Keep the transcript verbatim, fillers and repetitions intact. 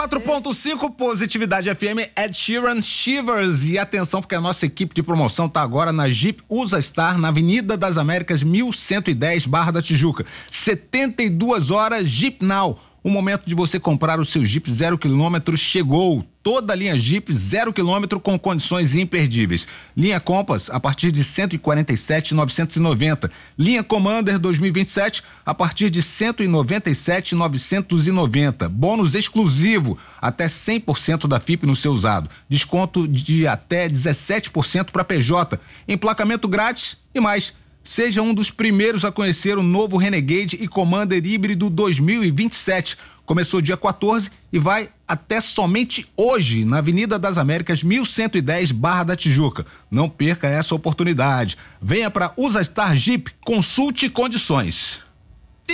quatro ponto cinco Positividade F M, Ed Sheeran, Shivers. E atenção, porque a nossa equipe de promoção tá agora na Jeep USA Star, na Avenida das Américas, mil cento e dez, Barra da Tijuca. setenta e duas horas, Jeep Now. O momento de você comprar o seu Jeep zero quilômetro chegou. Toda a linha Jeep zero quilômetro com condições imperdíveis. Linha Compass a partir de cento e quarenta e sete mil novecentos e noventa. Linha Commander dois mil e vinte e sete a partir de cento e noventa e sete mil novecentos e noventa. Bônus exclusivo até cem por cento da F I P no seu usado. Desconto de até dezessete por cento para P J. Emplacamento grátis e mais. Seja um dos primeiros a conhecer o novo Renegade e Commander híbrido dois mil e vinte e sete. Começou dia quatorze e vai até somente hoje na Avenida das Américas, mil cento e dez, Barra da Tijuca. Não perca essa oportunidade. Venha para USA Star Jeep, consulte condições.